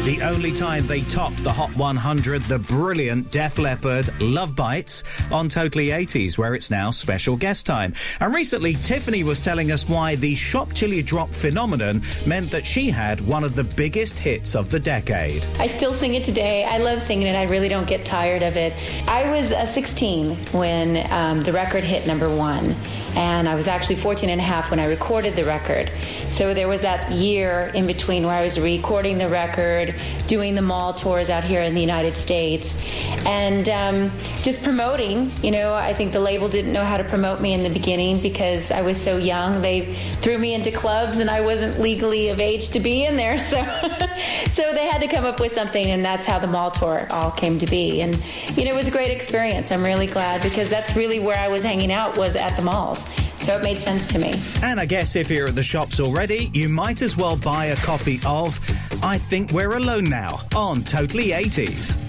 The only time they topped the Hot 100, the brilliant Def Leppard, Love Bites, on Totally 80s, where it's now special guest time. And recently, Tiffany was telling us why the Shop Till You Drop phenomenon meant that she had one of the biggest hits of the decade. I still sing it today. I love singing it. I really don't get tired of it. I was 16 when the record hit number 1. And I was actually 14 and a half when I recorded the record. So there was that year in between where I was recording the record, doing the mall tours out here in the United States, and just promoting. You know, I think the label didn't know how to promote me in the beginning because I was so young. They threw me into clubs and I wasn't legally of age to be in there. So so they had to come up with something, and that's how the mall tour all came to be. And, you know, it was a great experience. I'm really glad because that's really where I was hanging out, was at the malls. So it made sense to me. And I guess if you're at the shops already, you might as well buy a copy of I Think We're Alone Now on Totally 80s.